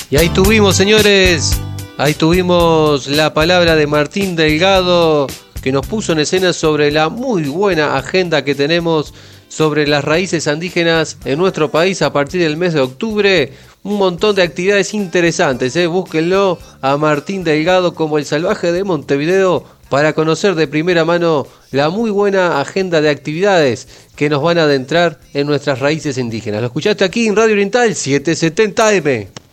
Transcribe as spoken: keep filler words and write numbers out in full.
Y ahí tuvimos, señores, ahí tuvimos la palabra de Martín Delgado, que nos puso en escena sobre la muy buena agenda que tenemos sobre las raíces indígenas en nuestro país a partir del mes de octubre. Un montón de actividades interesantes, ¿eh? Búsquenlo a Martín Delgado como el Salvaje de Montevideo para conocer de primera mano la muy buena agenda de actividades que nos van a adentrar en nuestras raíces indígenas. Lo escuchaste aquí en Radio Oriental setecientos setenta A M.